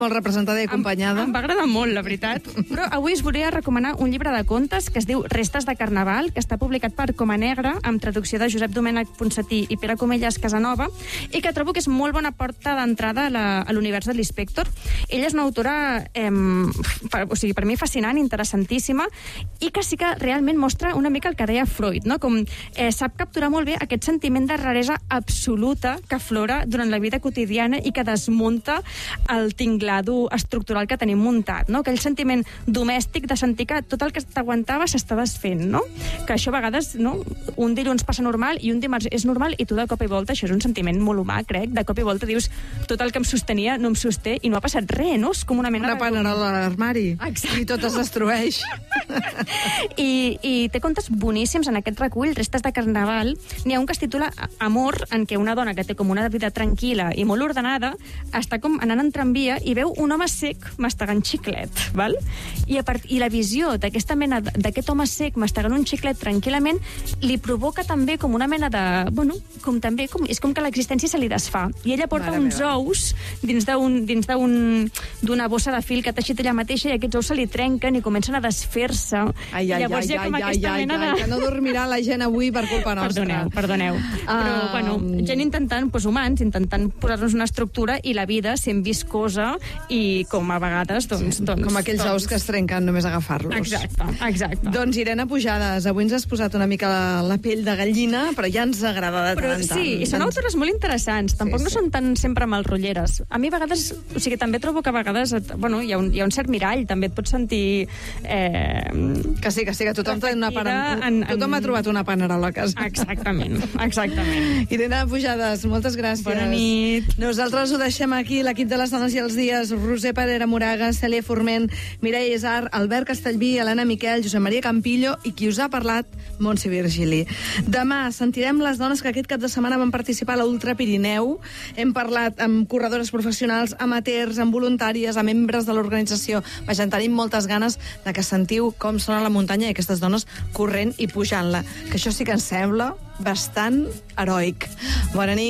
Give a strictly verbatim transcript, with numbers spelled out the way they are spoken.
molt representada i acompanyada. Em, em va agradar molt, la veritat. Però avui us volia recomanar un llibre de contes que es diu Restes de Carnaval, que està publicat per Coma Negra, amb traducció de Josep Domènech Ponsatí i Pere Comelles Casanova, i que trobo que és molt bona porta d'entrada a l'univers de l'Inspector. Ella és una autora, eh, per, o sigui, per mi fascinant, interessantíssima, i que sí que realment mostra una mica el que deia Freud, no? Com eh, sap capturar molt bé aquest sentiment de raresa absoluta que aflora durant la vida quotidiana i que desmunta el tinglado estructural que tenim muntat, no? Aquell sentiment domèstic de sentir que tot el que t'aguantava s'està desfent, no? Que això a vegades, no? Un dilluns passa normal i un dimarts és normal i tu de cop i volta, això és un sentiment molt humà, crec, de cop i volta dius tot el que em sostenia no em sosté i no ha passat res, no? És com una mena una de... panerola a l'armari. Exacte. I tot es destrueix. I, I té contes boníssims en aquest recull, Restes de Carnaval. N'hi ha un que es titula Amor, en què una dona que té com una vida tranquil·la i molt ordenada està com anant en tramvia i veu un home sec mastegant xiclet, val? I, a part, i la visió d'aquesta mena d'aquest home sec mastegant un xiclet tranquil·lament li provoca també com una mena de... Bueno, com també, com, és com que l'existència se li desfà. I ella porta Mare uns meva. ous dins d'un dins d'un d'una bossa de fil que ha teixit ella mateixa i aquests ous se li trenquen i comencen a desfer-se. Ai, ai, I llavors ai, hi ha com ai, aquesta ai, mena ai, de... que no dormirà la gent avui per culpa nostra. Perdoneu, perdoneu. Però, Um, bueno, gent intentant, doncs, humans, intentant posar-nos una estructura i la vida sent viscosa i com a vegades, doncs... Sí, doncs com aquells doncs... ous que es trenquen només agafar-los. Exacte, exacte. Doncs, Irene Pujades, avui ens has posat una mica la, la pell de gallina, però ja ens agrada de Però tant en tant. sí, i són autores molt interessants. Tampoc Sí, no sí. són tan sempre malrotlleres. A mi a vegades, o sigui, també trobo que a vegades, et, bueno, hi ha, un, hi ha un cert mirall, també et pots sentir... Eh, Que sí, que sí, que tothom, té una pan... en- tothom en- ha trobat una panerola a casa. Exactament, exactament. Irene Pujades, moltes gràcies. Bona nit. Nosaltres ho deixem aquí, l'equip de les dones i els dies, Roser Parera Moraga, Cèlia Forment, Mireia Isar, Albert Castellví, Helena Miquel, Josep Maria Campillo i qui us ha parlat, Montse Virgili. Demà sentirem les dones que aquest cap de setmana van participar a l'Ultra Pirineu. Hem parlat amb corredores professionals, amateurs, amb voluntàries, amb membres de l'organització. Vaja, en tenim moltes ganes de que sentiu com sona la muntanya i aquestes dones corrent i pujant-la. Que això sí que ens sembla bastant heroic. Bona nit.